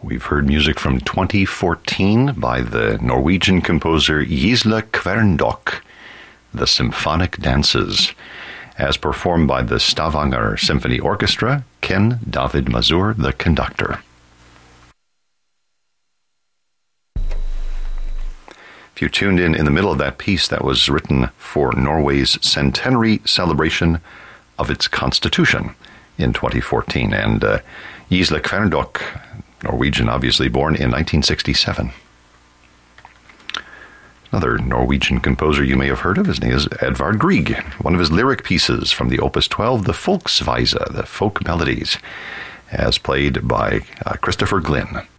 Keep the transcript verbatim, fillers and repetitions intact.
We've heard music from twenty fourteen by the Norwegian composer Gisle Kverndok, The Symphonic Dances, as performed by the Stavanger Symphony Orchestra, Ken David Mazur, the conductor. If you tuned in in the middle of that piece, that was written for Norway's centenary celebration of its constitution in twenty fourteen. And uh, Gisle Kverndok, Norwegian, obviously, born in nineteen sixty-seven. Another Norwegian composer you may have heard of, his name is Edvard Grieg. One of his lyric pieces from the Opus twelve, the Folksvise, the folk melodies, as played by uh, Christopher Glynn.